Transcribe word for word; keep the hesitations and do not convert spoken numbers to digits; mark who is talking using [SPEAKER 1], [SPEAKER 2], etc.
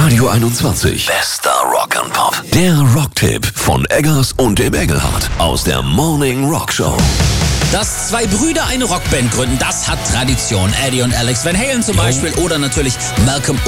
[SPEAKER 1] Radio einundzwanzig. Bester Rock and Pop. Der Rocktipp von Eggers und dem Engelhardt aus der Morning Rock Show.
[SPEAKER 2] Dass zwei Brüder eine Rockband gründen, das hat Tradition. Eddie und Alex Van Halen zum Beispiel oder natürlich Malcolm